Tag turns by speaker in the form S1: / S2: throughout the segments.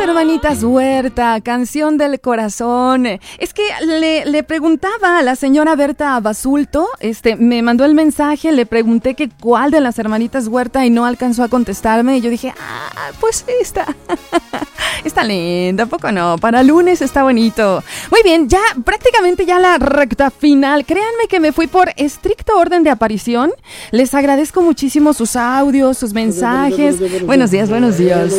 S1: hermanitas Huerta, canción del corazón. Es que le preguntaba a la señora Berta Basulto, me mandó el mensaje, le pregunté que cuál de las hermanitas Huerta y no alcanzó a contestarme. Y yo dije, pues esta. Está linda, ¿a poco no? Para lunes está bonito. Muy bien, ya prácticamente ya la recta final. Créanme que me fui por estricto orden de aparición. Les agradezco muchísimo sus audios, sus mensajes. Buenos días, buenos días.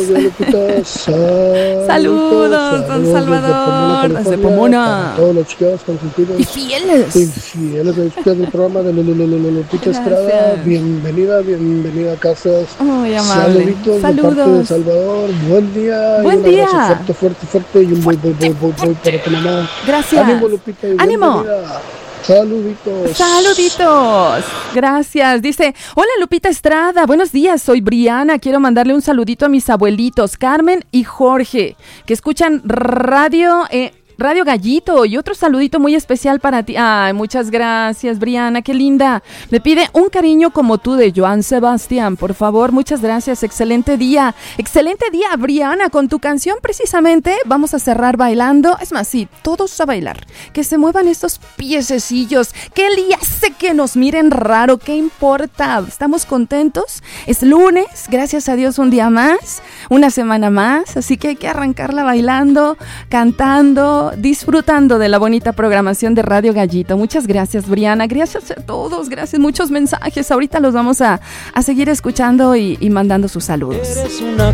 S1: Saludos, don Salvador, desde Pomona.
S2: Todos los chicos consentidos
S1: y fieles.
S2: Y fieles de escuchar el programa de Lupita Estrada. Bienvenida a casas.
S1: Muy amable.
S2: Saluditos
S1: Saludos.
S2: de parte de Salvador. Buen día.
S1: Buen día.
S2: Un abrazo fuerte y un voy para tu mamá.
S1: Gracias.
S2: Ánimo, Lupita.
S1: Ánimo. Saluditos. Gracias. Dice, hola Lupita Estrada, buenos días, soy Briana, quiero mandarle un saludito a mis abuelitos Carmen y Jorge, que escuchan Radio Gallito, y otro saludito muy especial para ti. Ay, muchas gracias, Briana, qué linda. Me pide un cariño como tú de Joan Sebastián, por favor, muchas gracias. Excelente día, Briana, con tu canción precisamente vamos a cerrar bailando. Es más, sí, todos a bailar, que se muevan estos piececillos, que el día sé que nos miren raro, ¿qué importa? Estamos contentos, es lunes, gracias a Dios un día más, una semana más, así que hay que arrancarla bailando, cantando, disfrutando de la bonita programación de Radio Gallito. Muchas gracias, Briana, gracias a todos, gracias, muchos mensajes, ahorita los vamos a seguir escuchando y mandando sus saludos.